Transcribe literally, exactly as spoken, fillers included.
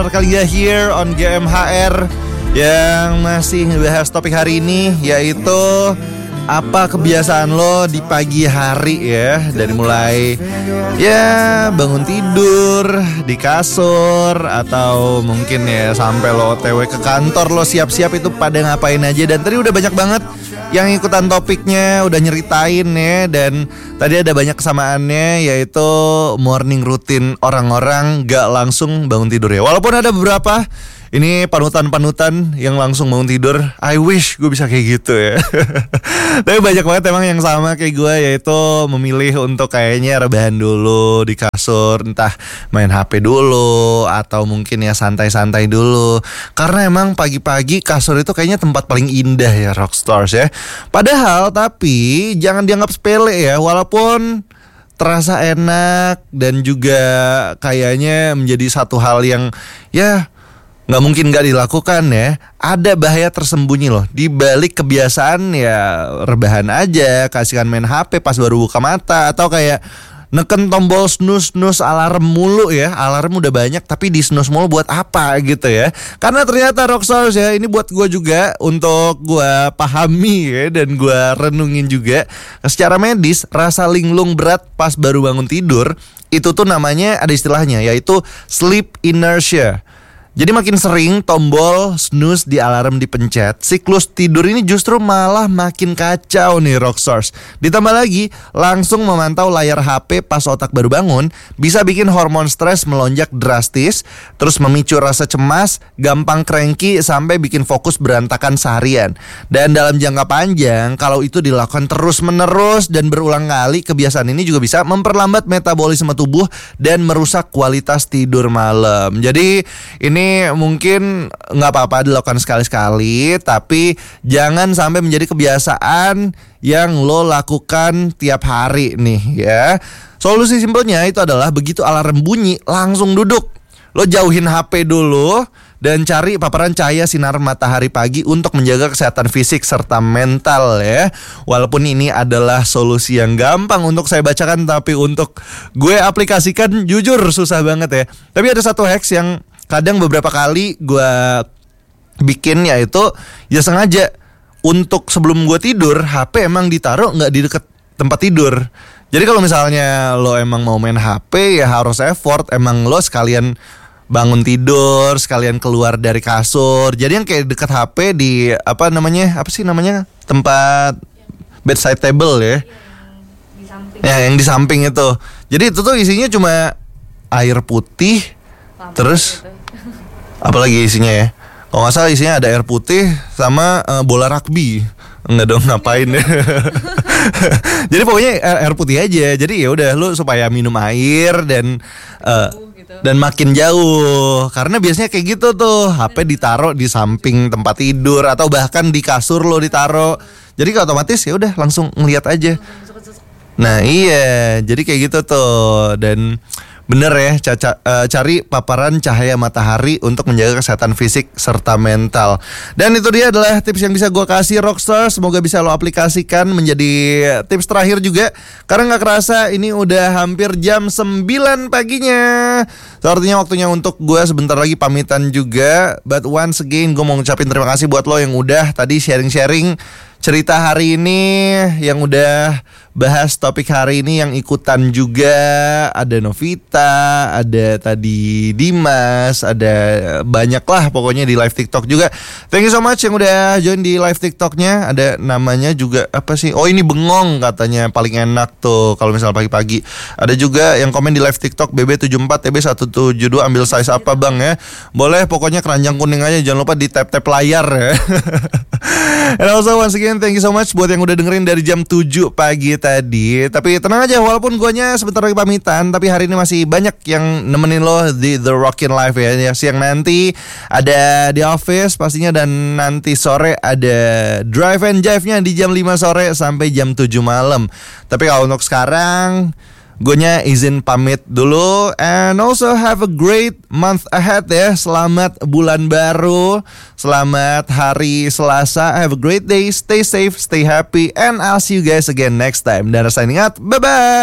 Kali ya here on G M H R yang masih ngebahas topik hari ini, yaitu apa kebiasaan lo di pagi hari ya. Dari mulai ya bangun tidur di kasur, atau mungkin ya sampai lo O T W ke kantor, lo siap-siap itu pada ngapain aja. Dan tadi udah banyak banget yang ikutan topiknya, udah nyeritain ya. Dan tadi ada banyak kesamaannya, yaitu morning routine orang-orang gak langsung bangun tidur ya. Walaupun ada beberapa ini panutan-panutan yang langsung bangun tidur. I wish gue bisa kayak gitu ya. Tapi banyak banget emang yang sama kayak gue, yaitu memilih untuk kayaknya rebahan dulu di kasur, entah main H P dulu atau mungkin ya santai-santai dulu. Karena emang pagi-pagi kasur itu kayaknya tempat paling indah ya, Rockstars ya. Padahal tapi jangan dianggap sepele ya. Walaupun terasa enak dan juga kayaknya menjadi satu hal yang ya nggak mungkin nggak dilakukan ya, ada bahaya tersembunyi loh di balik kebiasaan ya rebahan aja, kasihkan main H P pas baru buka mata, atau kayak neken tombol snooze snooze alarm mulu ya. Alarm udah banyak tapi di snooze mulu buat apa gitu ya. Karena ternyata Rockstars ya, ini buat gue juga untuk gue pahami ya, dan gue renungin juga secara medis. Rasa linglung berat pas baru bangun tidur itu tuh namanya, ada istilahnya, yaitu sleep inertia. Jadi makin sering tombol snooze di alarm dipencet, siklus tidur ini justru malah makin kacau nih, Rockstars. Ditambah lagi langsung memantau layar H P pas otak baru bangun bisa bikin hormon stres melonjak drastis, terus memicu rasa cemas, gampang cranky, sampai bikin fokus berantakan seharian. Dan dalam jangka panjang, kalau itu dilakukan terus menerus dan berulang kali, kebiasaan ini juga bisa memperlambat metabolisme tubuh dan merusak kualitas tidur malam. Jadi ini Ini mungkin nggak apa-apa dilakukan sekali-sekali, tapi jangan sampai menjadi kebiasaan yang lo lakukan tiap hari nih ya. Solusi simpelnya itu adalah begitu alarm bunyi langsung duduk. Lo jauhin H P dulu dan cari paparan cahaya sinar matahari pagi untuk menjaga kesehatan fisik serta mental ya. Walaupun ini adalah solusi yang gampang untuk saya bacakan, tapi untuk gue aplikasikan jujur susah banget ya. Tapi ada satu hacks yang kadang beberapa kali gue bikin, yaitu ya sengaja untuk sebelum gue tidur H P emang ditaruh nggak di deket tempat tidur. Jadi kalau misalnya lo emang mau main H P ya harus effort, emang lo sekalian bangun tidur, sekalian keluar dari kasur. Jadi yang kayak deket H P di apa namanya, apa sih namanya, tempat bedside table ya, di samping. Ya yang di samping itu. Jadi itu tuh isinya cuma air putih, Lampu terus gitu. Apalagi isinya ya, kalau nggak salah isinya ada air putih sama uh, bola rugby. Enggak dong, ngapain ya. Jadi pokoknya air, air putih aja. Jadi ya udah, lu supaya minum air dan uh, dan makin jauh. Karena biasanya kayak gitu tuh, H P ditaruh di samping tempat tidur atau bahkan di kasur lo ditaruh. Jadi otomatis ya udah langsung ngeliat aja. Nah iya, jadi kayak gitu tuh. Dan bener ya, caca, uh, cari paparan cahaya matahari untuk menjaga kesehatan fisik serta mental. Dan itu dia adalah tips yang bisa gue kasih, Rockstar. Semoga bisa lo aplikasikan menjadi tips terakhir juga. Karena gak kerasa ini udah hampir jam sembilan paginya. So, artinya waktunya untuk gue sebentar lagi pamitan juga. But once again gue mau ngucapin terima kasih buat lo yang udah tadi sharing-sharing cerita hari ini, yang udah bahas topik hari ini, yang ikutan juga. Ada Novita, ada tadi Dimas, ada banyak lah pokoknya di live TikTok juga. Thank you so much yang udah join di live TikToknya. Ada namanya juga apa sih? Oh ini Bengong katanya paling enak tuh kalau misalnya pagi-pagi. Ada juga yang komen di live TikTok B B tujuh empat T B satu tujuh dua, ambil size apa bang ya? Boleh, pokoknya keranjang kuning aja, jangan lupa di tap-tap layar ya. And also once again thank you so much buat yang udah dengerin dari jam tujuh pagi tadi. Tapi tenang aja, walaupun guanya sebentar lagi pamitan, tapi hari ini masih banyak yang nemenin lo di The Rockin' Live ya. ya. Siang nanti ada di office pastinya, dan nanti sore ada Drive and Jive-nya di jam lima sore sampai jam tujuh malam. Tapi kalau untuk sekarang Gonya izin pamit dulu. And also have a great month ahead ya. Selamat bulan baru, selamat hari Selasa. Have a great day, stay safe, stay happy, and I'll see you guys again next time. Dan signing out, bye-bye.